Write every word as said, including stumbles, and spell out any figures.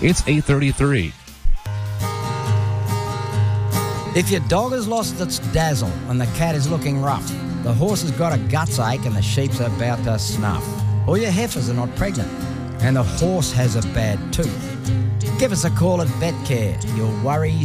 It's eight thirty-three. If your dog has lost its dazzle and the cat is looking rough, the horse has got a guts ache and the sheep's about to snuff, or your heifers are not pregnant and the horse has a bad tooth, give us a call at VetCare. Your worries